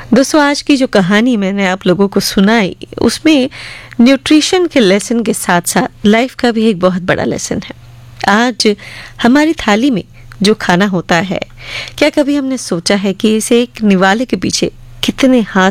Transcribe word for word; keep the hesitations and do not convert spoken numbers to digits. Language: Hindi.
दोस्तों, आज की जो कहानी मैंने आप लोगों को सुनाई उसमें न्यूट्रिशन के लेसन के साथ साथ लाइफ का भी एक बहुत बड़ा लेसन है। आज हमारी थाली में जो खाना होता है, क्या कभी हमने सोचा है कि इसे एक निवाले के पीछे कितने हाथ